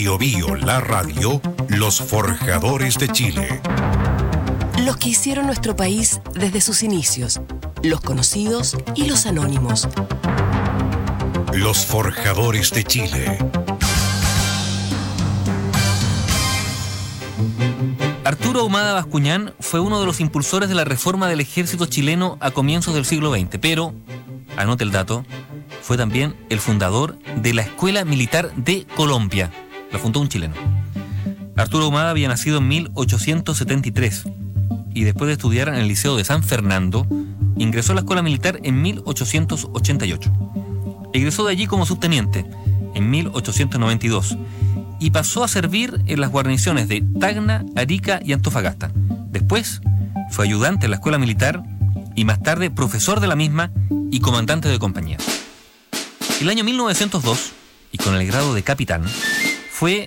Bio Bio, la radio, los forjadores de Chile. Los que hicieron nuestro país desde sus inicios, los conocidos y los anónimos. Los forjadores de Chile. Arturo Ahumada Bascuñán fue uno de los impulsores de la reforma del ejército chileno a comienzos del siglo XX, pero, anote el dato, fue también el fundador de la Escuela Militar de Colombia. La fundó un chileno. Arturo Ahumada había nacido en 1873 y después de estudiar en el Liceo de San Fernando, ingresó a la Escuela Militar en 1888. Egresó de allí como subteniente en 1892 y pasó a servir en las guarniciones de Tacna, Arica y Antofagasta. Después fue ayudante en la Escuela Militar y más tarde profesor de la misma y comandante de compañía. El año 1902, y con el grado de capitán, fue